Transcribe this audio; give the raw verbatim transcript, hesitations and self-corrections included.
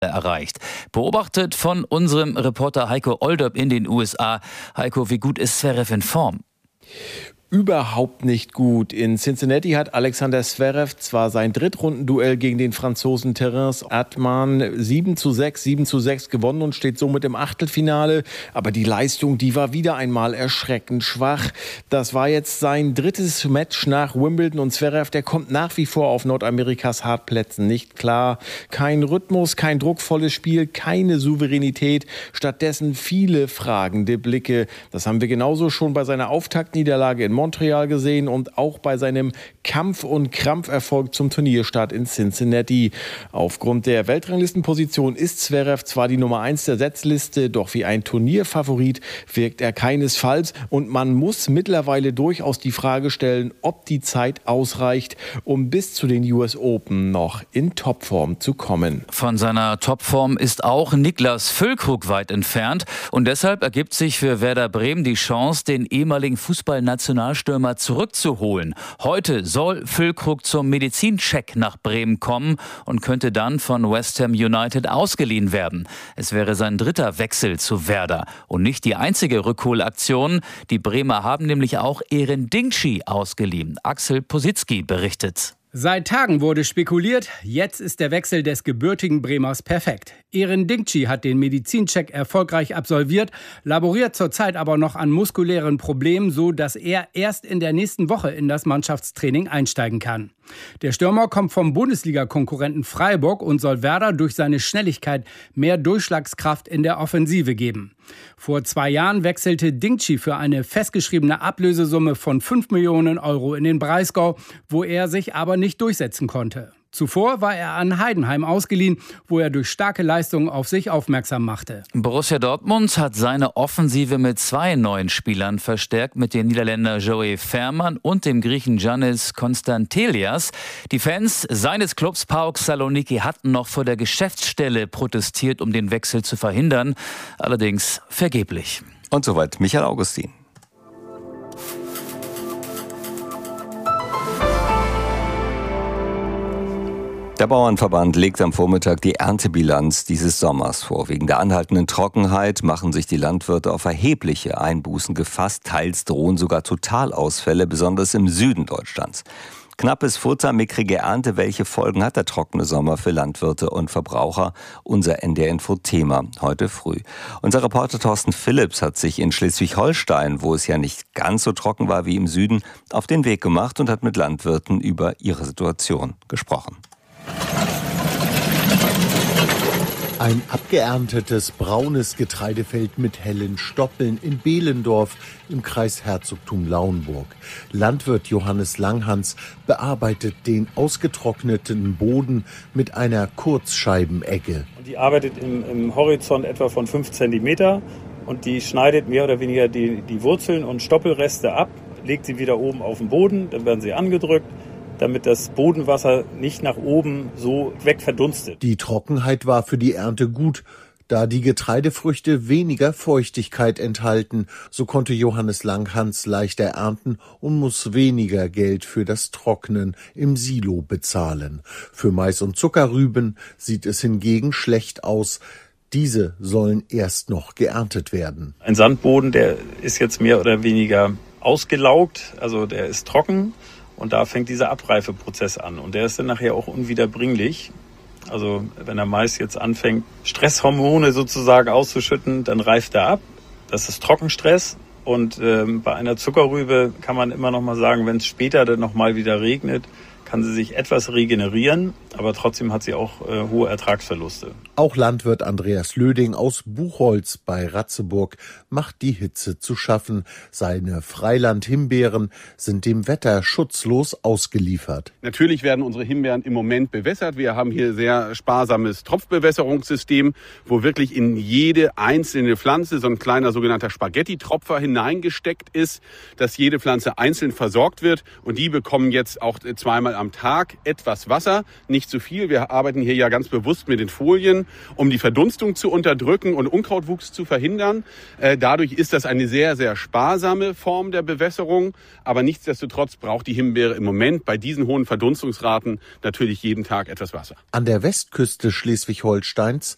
erreicht. Beobachtet von unserem Reporter Heiko Olderb in den U S A. Heiko, wie gut ist Zverev in Form? Überhaupt nicht gut. In Cincinnati hat Alexander Zverev zwar sein Drittrundenduell gegen den Franzosen Terence Atman sieben zu sechs, sieben zu sechs gewonnen und steht somit im Achtelfinale. Aber die Leistung, die war wieder einmal erschreckend schwach. Das war jetzt sein drittes Match nach Wimbledon und Zverev, der kommt nach wie vor auf Nordamerikas Hartplätzen nicht klar. Kein Rhythmus, kein druckvolles Spiel, keine Souveränität. Stattdessen viele fragende Blicke. Das haben wir genauso schon bei seiner Auftaktniederlage in Montreal gesehen und auch bei seinem Kampf- und Krampferfolg zum Turnierstart in Cincinnati. Aufgrund der Weltranglistenposition ist Zverev zwar die Nummer eins der Setzliste, doch wie ein Turnierfavorit wirkt er keinesfalls und man muss mittlerweile durchaus die Frage stellen, ob die Zeit ausreicht, um bis zu den U S Open noch in Topform zu kommen. Von seiner Topform ist auch Niklas Füllkrug weit entfernt und deshalb ergibt sich für Werder Bremen die Chance, den ehemaligen Fußballnationalstürmer zurückzuholen. Heute soll Füllkrug zum Medizincheck nach Bremen kommen und könnte dann von West Ham United ausgeliehen werden. Es wäre sein dritter Wechsel zu Werder und nicht die einzige Rückholaktion. Die Bremer haben nämlich auch Eren Dingshi ausgeliehen. Axel Positzky berichtet. Seit Tagen wurde spekuliert, jetzt ist der Wechsel des gebürtigen Bremers perfekt. Eren Dingshi hat den Medizincheck erfolgreich absolviert, laboriert zurzeit aber noch an muskulären Problemen, so dass er erst in der nächsten Woche in das Mannschaftstraining einsteigen kann. Der Stürmer kommt vom Bundesliga-Konkurrenten Freiburg und soll Werder durch seine Schnelligkeit mehr Durchschlagskraft in der Offensive geben. Vor zwei Jahren wechselte Dingshi für eine festgeschriebene Ablösesumme von fünf Millionen Euro in den Breisgau, wo er sich aber nicht durchsetzen konnte. Zuvor war er an Heidenheim ausgeliehen, wo er durch starke Leistungen auf sich aufmerksam machte. Borussia Dortmund hat seine Offensive mit zwei neuen Spielern verstärkt, mit dem Niederländer Joey Veerman und dem Griechen Giannis Konstantelias. Die Fans seines Clubs PAOK Saloniki hatten noch vor der Geschäftsstelle protestiert, um den Wechsel zu verhindern, allerdings vergeblich. Und soweit Michael Augustin. Der Bauernverband legt am Vormittag die Erntebilanz dieses Sommers vor. Wegen der anhaltenden Trockenheit machen sich die Landwirte auf erhebliche Einbußen gefasst. Teils drohen sogar Totalausfälle, besonders im Süden Deutschlands. Knappes Futter, mickrige Ernte. Welche Folgen hat der trockene Sommer für Landwirte und Verbraucher? Unser N D R-Info-Thema heute früh. Unser Reporter Thorsten Philipps hat sich in Schleswig-Holstein, wo es ja nicht ganz so trocken war wie im Süden, auf den Weg gemacht und hat mit Landwirten über ihre Situation gesprochen. Ein abgeerntetes braunes Getreidefeld mit hellen Stoppeln in Behlendorf im Kreis Herzogtum Lauenburg. Landwirt Johannes Langhans bearbeitet den ausgetrockneten Boden mit einer Kurzscheibenegge. Die arbeitet im, im Horizont etwa von fünf Zentimeter und die schneidet mehr oder weniger die, die Wurzeln und Stoppelreste ab, legt sie wieder oben auf den Boden, dann werden sie angedrückt, damit das Bodenwasser nicht nach oben so wegverdunstet. Die Trockenheit war für die Ernte gut, da die Getreidefrüchte weniger Feuchtigkeit enthalten. So konnte Johannes Langhans leichter ernten und muss weniger Geld für das Trocknen im Silo bezahlen. Für Mais und Zuckerrüben sieht es hingegen schlecht aus. Diese sollen erst noch geerntet werden. Ein Sandboden, der ist jetzt mehr oder weniger ausgelaugt, also der ist trocken. Und da fängt dieser Abreifeprozess an. Und der ist dann nachher auch unwiederbringlich. Also wenn der Mais jetzt anfängt, Stresshormone sozusagen auszuschütten, dann reift er ab. Das ist Trockenstress. Und ähm, bei einer Zuckerrübe kann man immer noch mal sagen, wenn es später dann noch mal wieder regnet, kann sie sich etwas regenerieren, aber trotzdem hat sie auch äh, hohe Ertragsverluste. Auch Landwirt Andreas Löding aus Buchholz bei Ratzeburg macht die Hitze zu schaffen. Seine Freiland-Himbeeren sind dem Wetter schutzlos ausgeliefert. Natürlich werden unsere Himbeeren im Moment bewässert. Wir haben hier sehr sparsames Tropfbewässerungssystem, wo wirklich in jede einzelne Pflanze so ein kleiner sogenannter Spaghetti-Tropfer hineingesteckt ist, dass jede Pflanze einzeln versorgt wird. Und die bekommen jetzt auch zweimal am Tag etwas Wasser, nicht zu viel. Wir arbeiten hier ja ganz bewusst mit den Folien, um die Verdunstung zu unterdrücken und Unkrautwuchs zu verhindern. Äh, dadurch ist das eine sehr, sehr sparsame Form der Bewässerung. Aber nichtsdestotrotz braucht die Himbeere im Moment bei diesen hohen Verdunstungsraten natürlich jeden Tag etwas Wasser. An der Westküste Schleswig-Holsteins